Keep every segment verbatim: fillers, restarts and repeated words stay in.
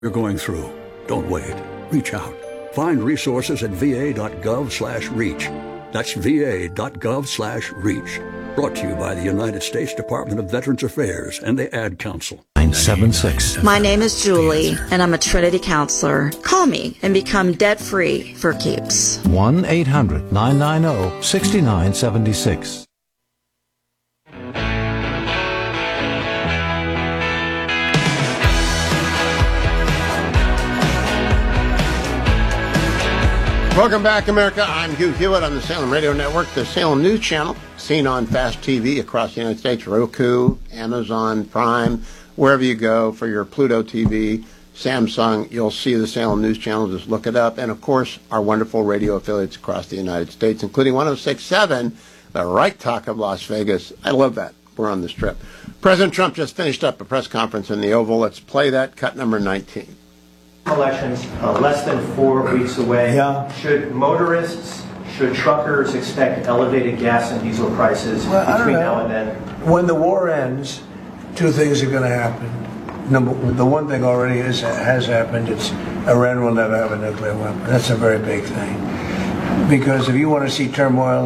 you're going through. Don't wait. Reach out. Find resources at va.gov slash reach. That's va.gov slash reach. Brought to you by the United States Department of Veterans Affairs and the Ad Council. nine seven six. My name is Julie, and I'm a Trinity counselor. Call me and become debt-free for keeps. one eight hundred nine nine zero six nine seven six. Welcome back, America. I'm Hugh Hewitt on the Salem Radio Network, the Salem News Channel, seen on Fast T V across the United States, Roku, Amazon Prime, wherever you go for your Pluto T V, Samsung, you'll see the Salem News Channel. Just look it up. And, of course, our wonderful radio affiliates across the United States, including one oh six point seven, the Right Talk of Las Vegas. I love that. We're on the Strip. President Trump just finished up a press conference in the Oval. Let's play that, cut number nineteen. Elections uh, less than four weeks away. Yeah. Should motorists, should truckers expect elevated gas and diesel prices well, between now and then? When the war ends, two things are going to happen. Number, the one thing already is, has happened. It's Iran will never have a nuclear weapon. That's a very big thing. Because if you want to see turmoil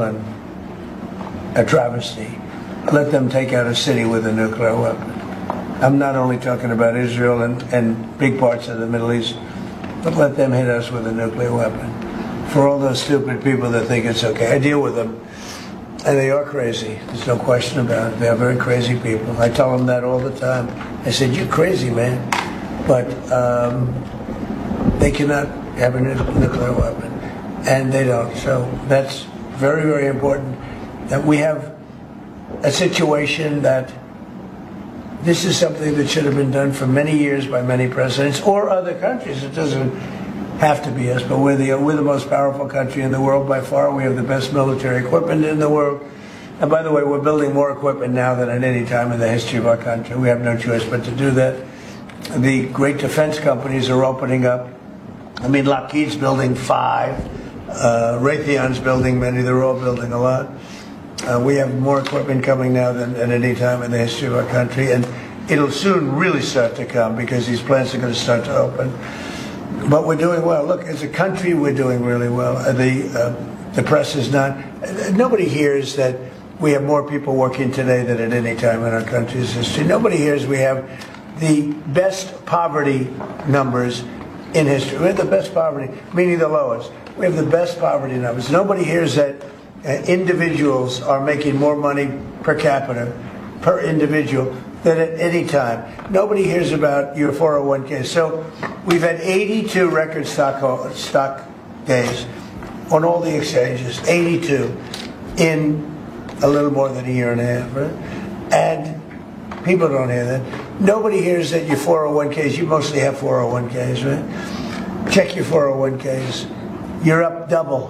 and a travesty, let them take out a city with a nuclear weapon. I'm not only talking about Israel and, and big parts of the Middle East, but let them hit us with a nuclear weapon. For all those stupid people that think it's okay, I deal with them, and they are crazy. There's no question about it. They are very crazy people. I tell them that all the time. I said, you're crazy, man. But um, they cannot have a nuclear weapon, and they don't. So that's very, very important that we have a situation that this is something that should have been done for many years by many presidents or other countries. It doesn't have to be us, but we're the, we're the most powerful country in the world by far. We have the best military equipment in the world. And by the way, we're building more equipment now than at any time in the history of our country. We have no choice but to do that. The great defense companies are opening up. I mean, Lockheed's building five. Uh, Raytheon's building many. They're all building a lot. Uh, we have more equipment coming now than at any time in the history of our country, and it'll soon really start to come because these plants are going to start to open. But we're doing well. Look, as a country, we're doing really well. Uh, the uh, the press is not. Uh, nobody hears that we have more people working today than at any time in our country's history. Nobody hears we have the best poverty numbers in history. We have the best poverty, meaning the lowest. We have the best poverty numbers. Nobody hears that uh, individuals are making more money per capita, per individual, than at any time. Nobody hears about your four oh one k. So we've had eighty-two record stock, stock days on all the exchanges, eighty-two in a little more than a year and a half, right? And people don't hear that. Nobody hears that your four oh one k's, you mostly have four oh one k's, right? Check your four oh one k's. You're up double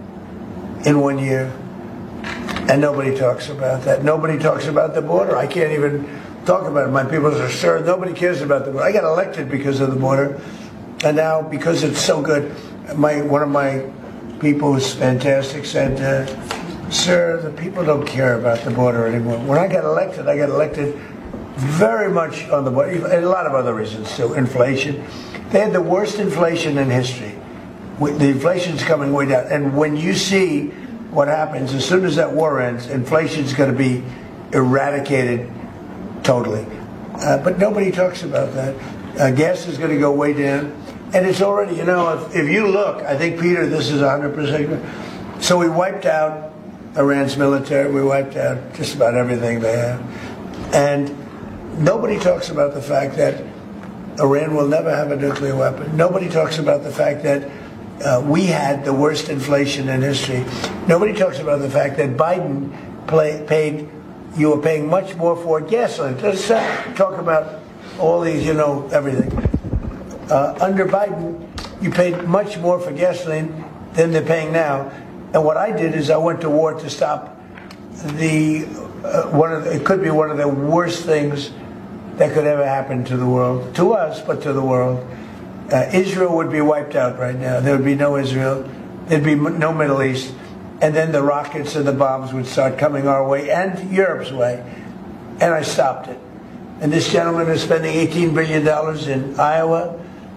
in one year. And nobody talks about that. Nobody talks about the border. I can't even talk about it. My people are sure nobody cares about the border. I got elected because of the border. And now, because it's so good, my one of my people who's fantastic said, uh, sir, the people don't care about the border anymore. When I got elected, I got elected very much on the border, and a lot of other reasons too. Inflation. They had the worst inflation in history. The inflation's coming way down. And when you see what happens, as soon as that war ends, inflation's going to be eradicated totally. Uh, but nobody talks about that. Uh, gas is going to go way down. And it's already, you know, if, if you look, I think, Peter, this is one hundred percent. So we wiped out Iran's military. We wiped out just about everything they have. And nobody talks about the fact that Iran will never have a nuclear weapon. Nobody talks about the fact that uh, we had the worst inflation in history. Nobody talks about the fact that Biden play, paid, you were paying much more for gasoline. Let's uh, talk about all these, you know, everything. Uh, under Biden, you paid much more for gasoline than they're paying now. And what I did is I went to war to stop the, uh, one of the, it could be one of the worst things that could ever happen to the world, to us, but to the world. Uh, Israel would be wiped out right now. There would be no Israel. There'd be no Middle East. And then the rockets and the bombs would start coming our way and Europe's way. And I stopped it. And this gentleman is spending eighteen billion dollars in Iowa,